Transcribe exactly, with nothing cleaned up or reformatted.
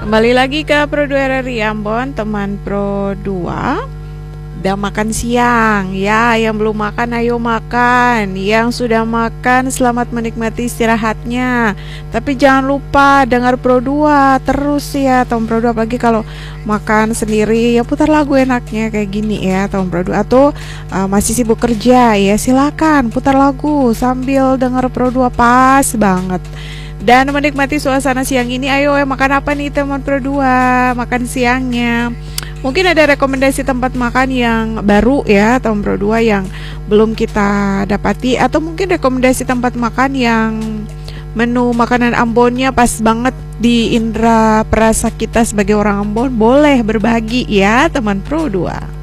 Kembali lagi ke Pro dua R R I Ambon, teman Pro dua. Udah makan siang ya, yang belum makan ayo makan. Yang sudah makan selamat menikmati istirahatnya. Tapi jangan lupa dengar Pro dua terus ya, teman Pro dua. Apalagi kalau makan sendiri ya putar lagu enaknya kayak gini ya, teman Pro dua. Atau uh, masih sibuk kerja ya, silakan putar lagu sambil dengar Pro dua, pas banget. Dan menikmati suasana siang ini, ayo ya, makan apa nih teman Pro dua? Makan siangnya mungkin ada rekomendasi tempat makan yang baru ya teman Pro dua yang belum kita dapati, atau mungkin rekomendasi tempat makan yang menu makanan Ambonnya pas banget di indera perasa kita sebagai orang Ambon. Boleh berbagi ya teman Pro dua.